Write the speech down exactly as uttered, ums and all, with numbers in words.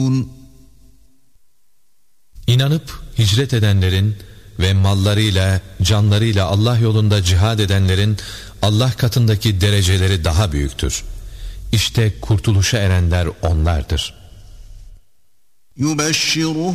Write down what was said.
İnanıp hicret edenlerin ve mallarıyla, canlarıyla Allah yolunda cihad edenlerin Allah katındaki dereceleri daha büyüktür. İşte kurtuluşa erenler onlardır. يُبَشِّرُهُمُ